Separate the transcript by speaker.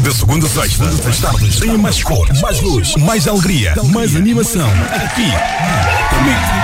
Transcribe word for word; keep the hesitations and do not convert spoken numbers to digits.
Speaker 1: De segunda a sexta, as tardes têm mais cor, mais luz, mais alegria, mais animação. Aqui, comigo.